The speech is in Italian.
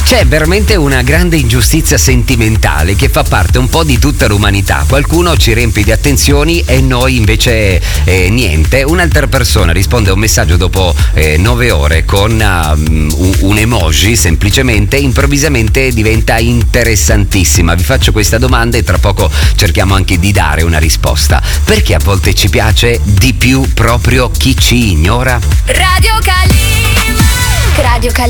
C'è veramente una grande ingiustizia sentimentale che fa parte un po' di tutta l'umanità. Qualcuno ci riempie di attenzioni e noi invece niente. Un'altra persona risponde a un messaggio dopo 9 ore con un emoji, semplicemente, improvvisamente diventa interessantissima. Vi faccio questa domanda e tra poco cerchiamo anche di dare una risposta. Perché a volte ci piace di più proprio chi ci ignora? Radio Calima. Radio Calima.